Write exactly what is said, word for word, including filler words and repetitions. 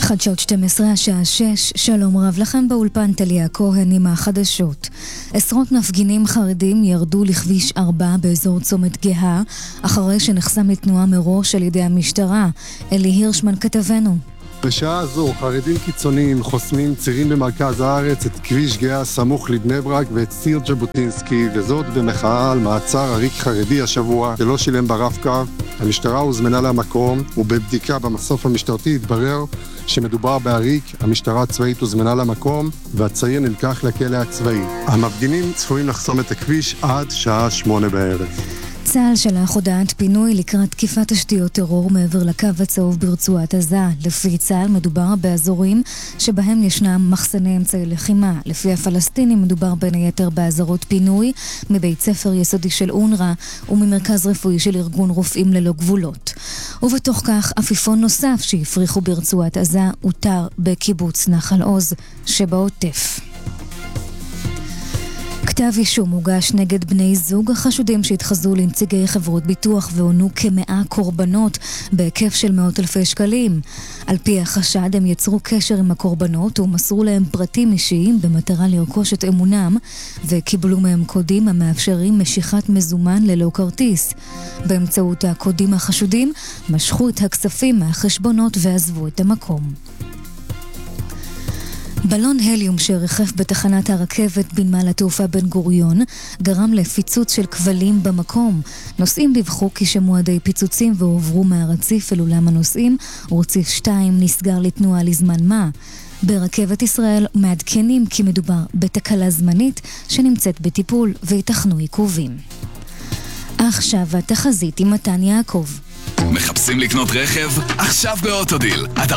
חדשות שתים עשרה, השעה שש, שלום רב לכם באולפן טליה כהן עם החדשות. עשרות מפגינים חרדים ירדו לכביש ארבע באזור צומת גאה, אחרי שנחסם לתנועה מראש על ידי המשטרה. אלי הירשמן כתבנו. בשעה זו חרדים קיצוניים חוסמים צירים במרכז הארץ, את כביש גאה סמוך לבני ברק ואת ציר ז'בוטינסקי, וזאת במחאה על מעצר עריק חרדי השבוע שלא שילם ברב-קו. המשטרה הוזמנה למקום, ובבדיקה במסוף המשטרתי התברר שמדובר בעריק. המשטרה הצבאית הוזמנה למקום והצעיר נלקח לכלא הצבאי. המפגינים צפויים לחסום את הכביש עד שעה שמונה בערב. צה"ל שלח הודעת פינוי לקראת תקיפת תשתיות טרור מעבר לקו הצהוב ברצועת עזה. לפי צה"ל מדובר באזורים שבהם ישנם מחסני אמצעי לחימה. לפי הפלסטינים מדובר בין היתר באזהרות פינוי מבית ספר יסודי של אונר"א וממרכז רפואי של ארגון רופאים ללא גבולות. ובתוך כך עפיפון נוסף שהפריחו ברצועת עזה הותר בקיבוץ נחל עוז שבעוטף. כתב אישום הוגש נגד בני זוג החשודים שהתחזו לנציגי חברות ביטוח ועונו כמאה קורבנות בהיקף של מאות אלפי שקלים. על פי החשד הם יצרו קשר עם הקורבנות ומסרו להם פרטים אישיים במטרה לרכוש את אמונם, וקיבלו מהם קודים המאפשרים משיכת מזומן ללא כרטיס. באמצעות הקודים החשודים משכו את הכספים מהחשבונות ועזבו את המקום. בלון הליום שרחף בתחנת הרכבת בנמל התעופה בן גוריון גרם לפיצוץ של כבלים במקום. נוסעים דיווחו כי שמועדי פיצוצים והועברו מהרציף אל אולם הנוסעים, ורציף שתיים נסגר לתנועה לזמן מה. ברכבת ישראל מעדכנים כי מדובר בתקלה זמנית שנמצאת בטיפול ויתכנו עיכובים. עכשיו התחזית עם מתן יעקב. מחפשים לקנות רכב? עכשיו באוטודיל. אתה